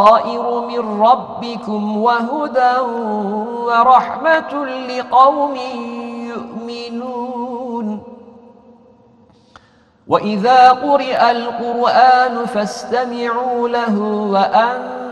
بصائر من ربكم وهدى ورحمة لقوم يؤمنون. وإذا قرئ القرآن فاستمعوا له وأنصتوا